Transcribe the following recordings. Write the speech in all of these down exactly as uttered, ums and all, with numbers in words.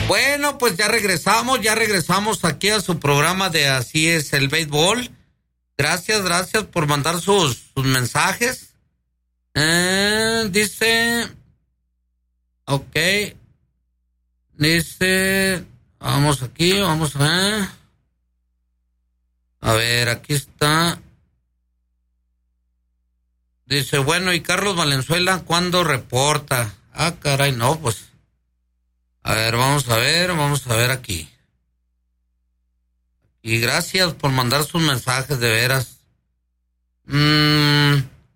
Bueno, pues ya regresamos, ya regresamos aquí a su programa de Así es el Béisbol. Gracias, gracias por mandar sus, sus mensajes. Eh, dice, ok, dice, vamos aquí, vamos a ver. A ver, aquí está. Dice, bueno, ¿y Carlos Valenzuela cuándo reporta? Ah, caray, no, pues. A ver, vamos a ver, vamos a ver aquí. Y gracias por mandar sus mensajes, de veras. Mm.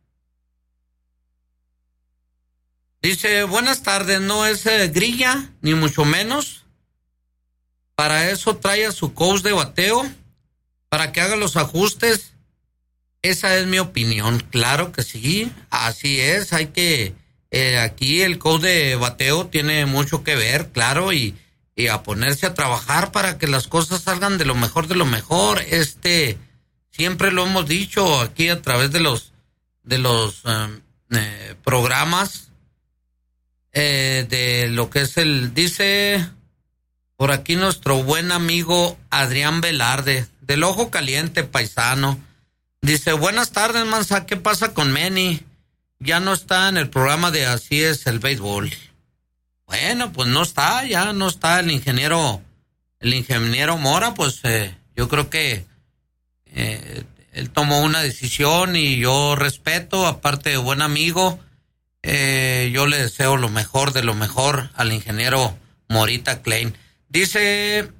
Dice, buenas tardes, no es eh, grilla, ni mucho menos. Para eso trae a su coach de bateo, para que haga los ajustes. Esa es mi opinión, claro que sí, así es, hay que... Eh, aquí el coach de bateo tiene mucho que ver, claro, y, y a ponerse a trabajar para que las cosas salgan de lo mejor de lo mejor. Este, siempre lo hemos dicho aquí a través de los de los eh, eh, programas eh, de lo que es el, dice por aquí nuestro buen amigo Adrián Velarde, del Ojo Caliente, paisano. Dice, buenas tardes, Mansa, ¿qué pasa con Manny? Ya no está en el programa de Así es el Béisbol. Bueno, pues no está, ya no está el ingeniero, el ingeniero Mora, pues eh, yo creo que eh, él tomó una decisión y yo respeto, aparte de buen amigo, eh, yo le deseo lo mejor de lo mejor al ingeniero Morita Klein. Dice